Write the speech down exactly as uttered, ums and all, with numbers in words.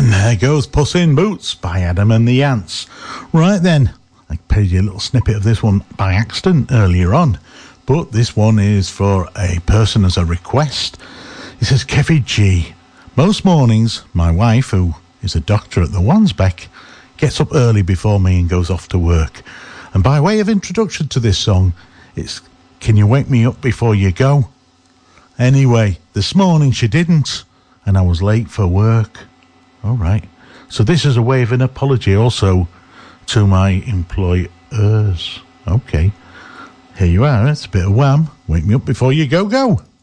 And there goes Puss in Boots by Adam and the Ants. Right then, I played you a little snippet of this one by accident earlier on, but this one is for a person as a request. It says, Kevin G. Most mornings, my wife, who is a doctor at the Wansbeck, gets up early before me and goes off to work. And by way of introduction to this song, it's Can You Wake Me Up Before You Go? Anyway, this morning she didn't, and I was late for work. All right. So this is a way of an apology also to my employers. Okay. Here you are. It's a bit of Wham. Wake me up before you go, go.